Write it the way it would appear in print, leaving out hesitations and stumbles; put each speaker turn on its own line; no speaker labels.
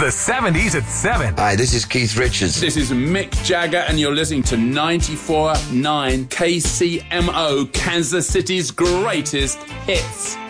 the 70s at 7.
Hi, this is Keith Richards.
This is Mick Jagger, and you're listening to 94.9 KCMO, Kansas City's greatest hits.